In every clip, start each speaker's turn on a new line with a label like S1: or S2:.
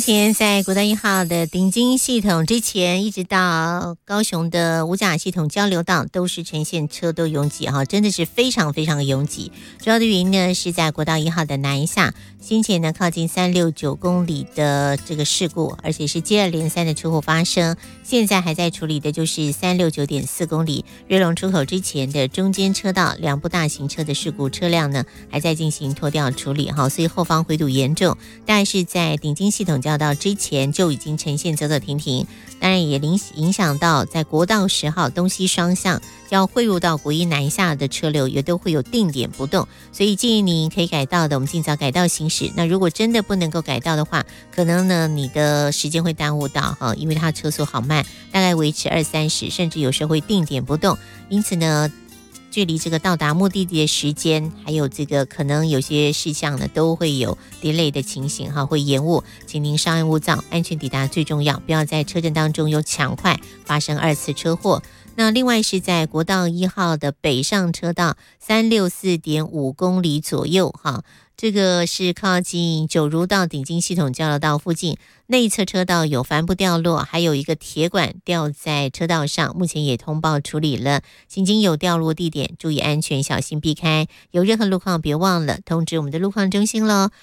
S1: 前在国道1号的顶金系统之前，一直到高雄的五甲系统交流道，都是呈现车都拥挤哈，真的是非常非常的拥挤。主要的原因呢是在国道1号的南下，先前呢靠近369公里的这个事故，而且是接二连三的车祸发生。现在还在处理的就是369.4公里瑞隆出口之前的中间车道两部大型车的事故车辆呢，还在进行拖吊处理哈，所以后方回堵严重，但是在顶金系统交到之前就已经呈现走走停停，当然也影响到在国道10号东西双向要汇入到国一南下的车流也都会有定点不动，所以建议你可以改道的，我们尽早改道行驶。那如果真的不能够改道的话，可能呢你的时间会耽误到哈，因为它车速好慢，大概维持20-30，甚至有时候会定点不动，因此呢距离这个到达目的地的时间，还有这个可能有些事项呢，都会有 delay 的情形哈，会延误，请您稍安勿躁，安全抵达最重要，不要在车阵当中有抢快发生2次车祸。那另外是在国道1号的北上车道364.5公里左右哈，这个是靠近九如到顶金系统交流道附近，内侧车道有帆布掉落，还有一个铁管掉在车道上，目前也通报处理了，行经有掉落地点注意安全，小心避开，有任何路况别忘了通知我们的路况中心咯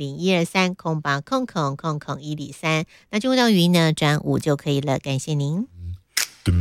S1: ，08000001230800000103，那就到语音呢转5就可以了，感谢您。